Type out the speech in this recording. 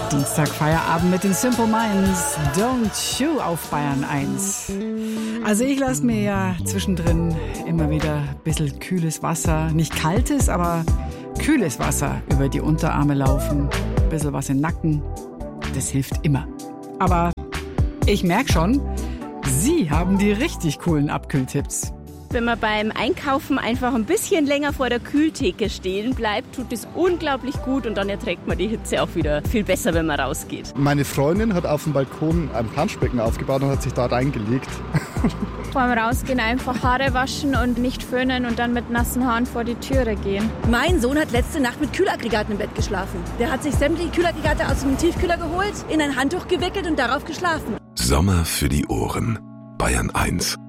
Dienstag Feierabend mit den Simple Minds. Don't you auf Bayern 1. Also ich lasse mir ja zwischendrin immer wieder ein bisschen kühles Wasser, nicht kaltes, aber kühles Wasser über die Unterarme laufen. Ein bisschen was im Nacken. Das hilft immer. Aber ich merke schon, Sie haben die richtig coolen Abkühltipps. Wenn man beim Einkaufen einfach ein bisschen länger vor der Kühltheke stehen bleibt, tut es unglaublich gut und dann erträgt man die Hitze auch wieder viel besser, wenn man rausgeht. Meine Freundin hat auf dem Balkon ein Planschbecken aufgebaut und hat sich da reingelegt. Vorm Rausgehen einfach Haare waschen und nicht föhnen und dann mit nassen Haaren vor die Türe gehen. Mein Sohn hat letzte Nacht mit Kühlaggregaten im Bett geschlafen. Der hat sich sämtliche Kühlaggregate aus dem Tiefkühler geholt, in ein Handtuch gewickelt und darauf geschlafen. Sommer für die Ohren. Bayern 1.